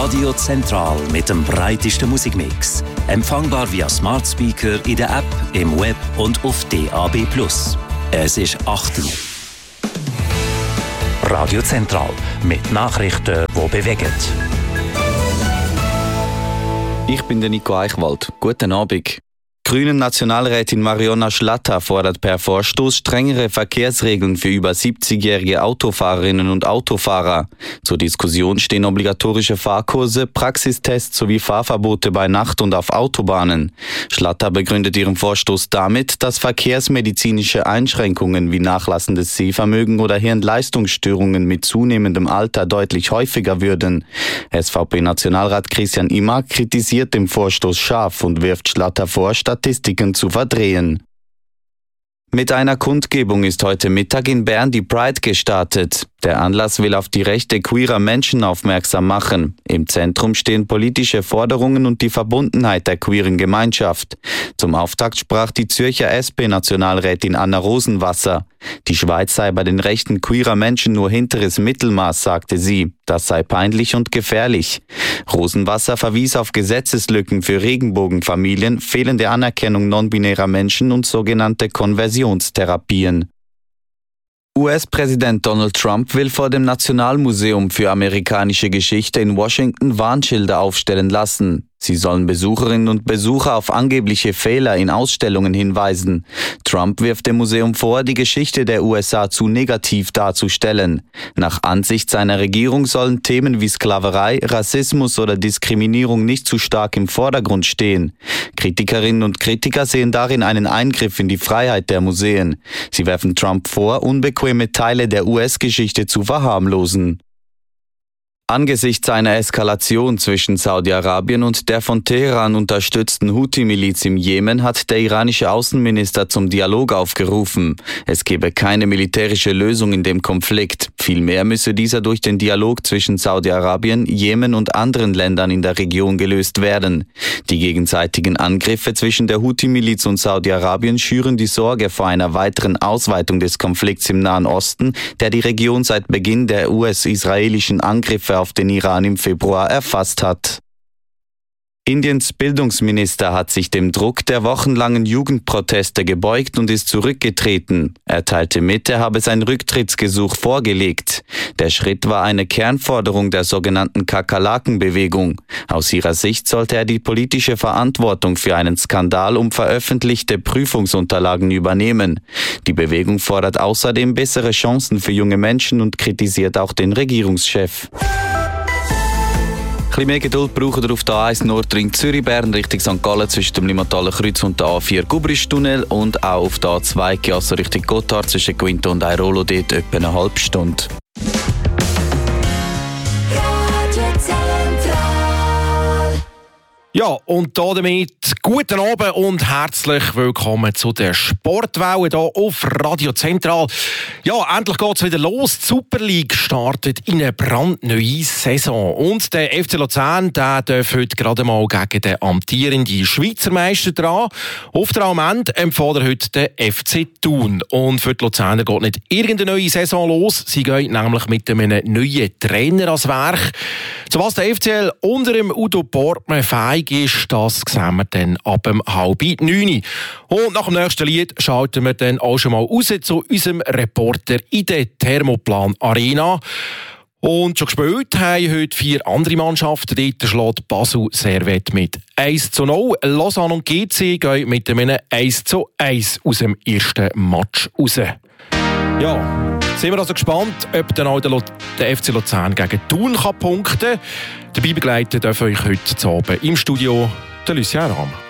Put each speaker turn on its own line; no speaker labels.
Radio Zentral mit dem breitesten Musikmix. Empfangbar via Smart Speaker in der App, im Web und auf DAB+. Es ist 8 Uhr. Radio Zentral mit Nachrichten, die bewegen.
Ich bin der Nico Eichwald. Guten Abend. Grünen Nationalrätin Mariona Schlatter fordert per Vorstoß strengere Verkehrsregeln für über 70-jährige Autofahrerinnen und Autofahrer. Zur Diskussion stehen obligatorische Fahrkurse, Praxistests sowie Fahrverbote bei Nacht und auf Autobahnen. Schlatter begründet ihren Vorstoß damit, dass verkehrsmedizinische Einschränkungen wie nachlassendes Sehvermögen oder Hirnleistungsstörungen mit zunehmendem Alter deutlich häufiger würden. SVP-Nationalrat Christian Imar kritisiert den Vorstoß scharf und wirft Schlatter vor, Statistiken zu verdrehen. Mit einer Kundgebung ist heute Mittag in Bern die Pride gestartet. Der Anlass will auf die Rechte queerer Menschen aufmerksam machen. Im Zentrum stehen politische Forderungen und die Verbundenheit der queeren Gemeinschaft. Zum Auftakt sprach die Zürcher SP-Nationalrätin Anna Rosenwasser. Die Schweiz sei bei den Rechten queerer Menschen nur hinteres Mittelmaß, sagte sie. Das sei peinlich und gefährlich. Rosenwasser verwies auf Gesetzeslücken für Regenbogenfamilien, fehlende Anerkennung non-binärer Menschen und sogenannte Konversionstherapien. US-Präsident Donald Trump will vor dem Nationalmuseum für amerikanische Geschichte in Washington Warnschilder aufstellen lassen. Sie sollen Besucherinnen und Besucher auf angebliche Fehler in Ausstellungen hinweisen. Trump wirft dem Museum vor, die Geschichte der USA zu negativ darzustellen. Nach Ansicht seiner Regierung sollen Themen wie Sklaverei, Rassismus oder Diskriminierung nicht zu stark im Vordergrund stehen. Kritikerinnen und Kritiker sehen darin einen Eingriff in die Freiheit der Museen. Sie werfen Trump vor, unbequeme Teile der US-Geschichte zu verharmlosen. Angesichts einer Eskalation zwischen Saudi-Arabien und der von Teheran unterstützten Houthi-Miliz im Jemen hat der iranische Außenminister zum Dialog aufgerufen. Es gebe keine militärische Lösung in dem Konflikt. Vielmehr müsse dieser durch den Dialog zwischen Saudi-Arabien, Jemen und anderen Ländern in der Region gelöst werden. Die gegenseitigen Angriffe zwischen der Houthi-Miliz und Saudi-Arabien schüren die Sorge vor einer weiteren Ausweitung des Konflikts im Nahen Osten, der die Region seit Beginn der US-israelischen Angriffe auf den Iran im Februar erfasst hat. Indiens Bildungsminister hat sich dem Druck der wochenlangen Jugendproteste gebeugt und ist zurückgetreten. Er teilte mit, er habe sein Rücktrittsgesuch vorgelegt. Der Schritt war eine Kernforderung der sogenannten Kakerlaken-Bewegung. Aus ihrer Sicht sollte er die politische Verantwortung für einen Skandal um veröffentlichte Prüfungsunterlagen übernehmen. Die Bewegung fordert außerdem bessere Chancen für junge Menschen und kritisiert auch den Regierungschef. Ein bisschen mehr Geduld brauchen wir auf der A1 Nordring Zürich-Bern Richtung St. Gallen zwischen dem Limmathaler Kreuz und der A4 Gubristunnel und auch auf der A2 Chiasso Richtung Gotthard zwischen Quinto und Airolo dort etwa eine halbe Stunde.
Ja, und damit guten Abend und herzlich willkommen zu der Sportwelle hier auf Radio Zentral. Ja, endlich geht es wieder los. Die Super League startet in eine brandneue Saison. Und der FC Luzern, der darf heute gerade mal gegen den amtierenden Schweizer Meister dran. Auf der Ende empfiehlt heute der FC Thun. Und für die Luzerner geht nicht irgendeine neue Saison los. Sie gehen nämlich mit einem neuen Trainer ans Werk. Zu was der FCL unter dem Udo Portmann fähig ist, das sehen wir dann ab 8:30. Und nach dem nächsten Lied schalten wir dann auch schon mal raus zu unserem Reporter in der Thermoplan Arena. Und schon gespielt haben heute 4 andere Mannschaften. Dort schlägt Basel Servette mit 1:0. Lausanne und GC gehen mit einem 1:1 aus dem ersten Match raus. Ja, sind wir also gespannt, ob dann auch der FC Luzern gegen Thun punkten kann. Dabei begleiten darf euch heute Abend im Studio der Lucien Rahm.